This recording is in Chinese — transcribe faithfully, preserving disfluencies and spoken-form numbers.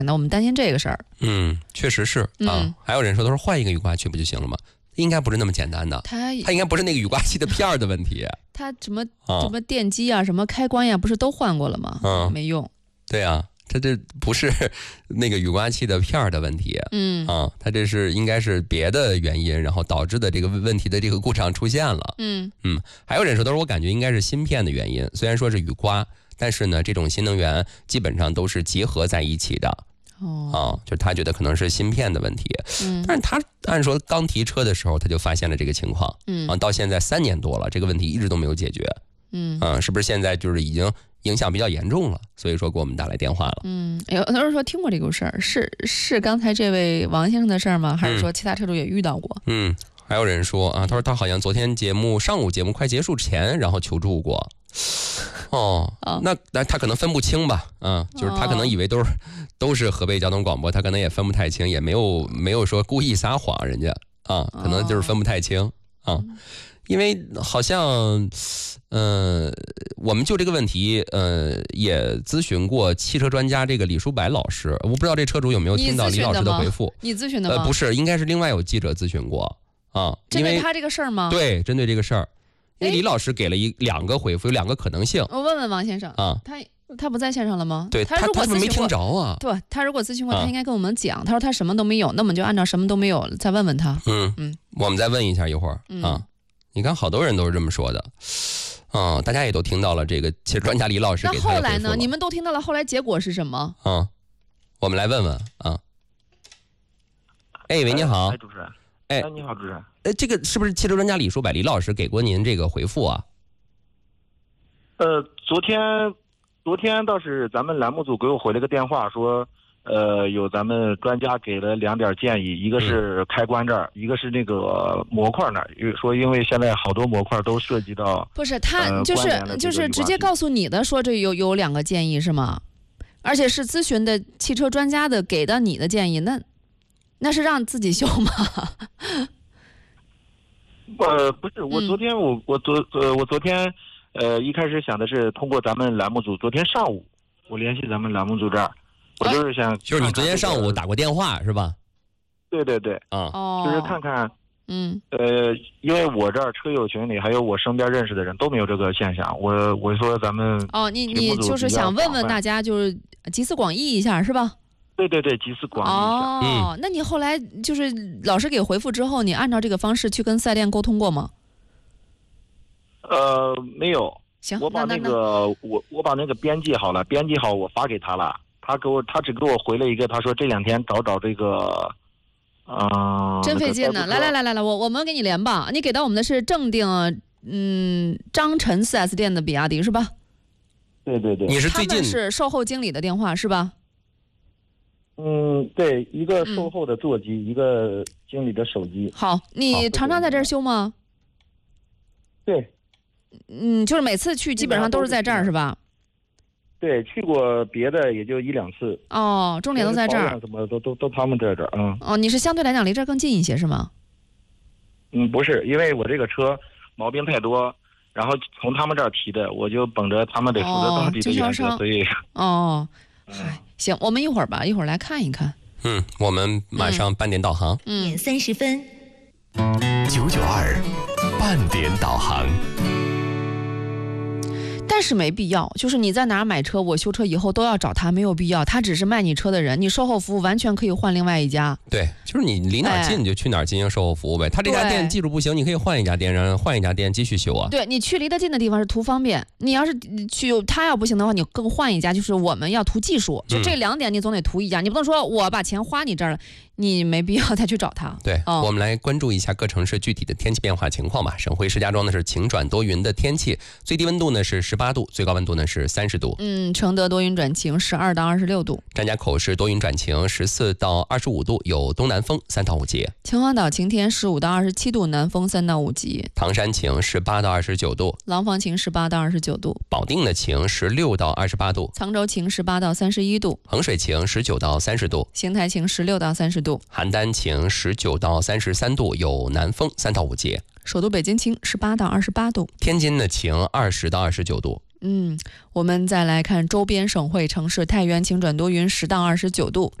那我们担心这个事儿。 嗯，确实是啊、嗯。还有人说，他说换一个雨刮器不就行了吗？应该不是那么简单的。它它应该不是那个雨刮器的片儿的问题。 它什么、啊、什么电机啊，什么开关呀，不是都换过了吗？嗯，没用。 对啊，它这不是那个雨刮器的片儿的问题。嗯啊，它这是应该是别的原因，然后导致的这个问题的这个故障出现了。嗯嗯，还有人说，他说我感觉应该是芯片的原因，虽然说是雨刮，但是呢，这种新能源基本上都是结合在一起的。哦，啊，就是他觉得可能是芯片的问题，嗯，但是他按说刚提车的时候他就发现了这个情况，嗯，啊，到现在三年多了，这个问题一直都没有解决，嗯，啊，是不是现在就是已经影响比较严重了？所以说给我们打来电话了， 嗯，有的人说听过这个事儿，是是刚才这位王先生的事儿吗？还是说其他车主也遇到过？ 嗯，还有人说啊，他说他好像昨天节目上午节目快结束前，然后求助过。哦，那那他可能分不清吧，嗯，就是他可能以为都是、哦、都是河北交通广播，他可能也分不太清，也没有没有说故意撒谎，人家啊，可能就是分不太清、哦、啊，因为好像，嗯、呃，我们就这个问题，呃，也咨询过汽车专家这个李书柏老师，我不知道这车主有没有听到李老师的回复？ 你咨询的吗？ 呃，不是，应该是另外有记者咨询过啊， 针对他这个事儿吗？ 对，针对这个事儿。因为李老师给了一两个回复，有两个可能性。 我问问王先生啊，他他不在线上了吗？ 对， 他如果他是没听着啊。 对，他如果咨询过，他应该跟我们讲。啊、他说他什么都没有，那我们就按照什么都没有再问问他。 嗯嗯，我们再问一下一会儿、嗯、啊。你看，好多人都是这么说的。啊，大家也都听到了这个，其实专家李老师给他的回复了。 那后来呢？你们都听到了，后来结果是什么？ 啊，我们来问问啊。哎喂，你好。 哎，主持人。哎，你好，主持人。 呃，这个是不是汽车专家李书柏李老师给过您这个回复啊？ 呃，昨天，昨天倒是咱们栏目组给我回了个电话，说，呃，有咱们专家给了两点建议，一个是开关这儿，嗯、一个是那个模块那儿，说因为现在好多模块都涉及到。 不是他、呃、就是就是直接告诉你的，说这有有两个建议是吗？而且是咨询的汽车专家的给的你的建议，那那是让自己修吗？ 呃，不是，我昨天我、嗯、我昨呃我昨天，呃一开始想的是通过咱们栏目组，昨天上午我联系咱们栏目组这儿，我就是想看看、这个， 就是你昨天上午打过电话是吧？ 对对对， 啊， 就是看看， 嗯， 呃，因为我这儿车友群里还有我身边认识的人都没有这个现象，我我说咱们哦，你你就是想问问大家，就是集思广益一下是吧？ 对对对，集思广益一下。 哦、嗯，那你后来就是老师给回复之后，你按照这个方式去跟四 S 店沟通过吗？ 呃，没有。 行， 我把那个那我我把那个编辑好了，编辑好我发给他了，他给我他只给我回了一个，他说这两天找找这个，嗯、呃， 真费劲呢。来来来来来，我我们给你连吧。你给到我们的是正定，嗯，张晨四 S 店的比亚迪是吧？ 对对对， 你是最近他们是售后经理的电话是吧？ 嗯，对，一个售后的座机、嗯，一个经理的手机。 好，你常常在这儿修吗？ 对， 嗯，就是每次去基本上都是在这儿是吧？ 对，去过别的也就一两次。 哦，重点都在这儿。 什么都都都他们在这儿，嗯。 哦，你是相对来讲离这儿更近一些是吗？ 嗯，不是，因为我这个车毛病太多，然后从他们这儿提的，我就本着他们得负责当地的原则，所以。 哦，嗨。行，我们一会儿吧，一会儿来看一看。 嗯，我们马上半点导航。 嗯， 点三十分。 九九二，半点导航。 但是没必要，就是你在哪儿买车，我修车以后都要找他，没有必要。他只是卖你车的人，你售后服务完全可以换另外一家。 对，就是你离哪儿近你就去哪儿进行售后服务呗。他这家店技术不行，你可以换一家店，然后换一家店继续修啊。 对，你去离得近的地方是图方便，你要是去他要不行的话，你更换一家，就是我们要图技术，就这两点你总得图一家，嗯、你不能说我把钱花你这儿了，你没必要再去找他。 对、哦，我们来关注一下各城市具体的天气变化情况吧。省会石家庄呢是晴转多云的天气，最低温度呢是十八度，最高温度呢是三十度。 嗯，承德多云转晴，十二到二十六度。 张家口是多云转晴，十四到二十五度，有东南风三到五级。 秦皇岛晴天，十五到二十七度，南风三到五级。 唐山晴，十八到二十九度。 廊坊晴，十八到二十九度。 保定的晴，十六到二十八度。 沧州晴，十八到三十一度。 衡水晴，十九到三十度。 邢台晴，十六到三十度。 邯郸晴，十九到三十三度，有南风三到五级。 首都北京晴，十八到二十八度。 天津的晴，二十到二十九度。 嗯，我们再来看周边省会城市，太原晴转多云，十到二十九度。